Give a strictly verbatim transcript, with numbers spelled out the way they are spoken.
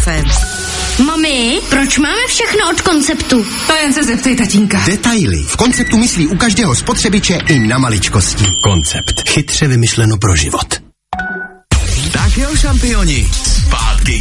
kafe. Mami, proč máme všechno od Konceptu? To jen se zeptej tatínka. Detaily. V Konceptu myslí u každého spotřebiče i na maličkosti. Koncept. Chytře vymyšleno pro život. Tak jo, šampioni,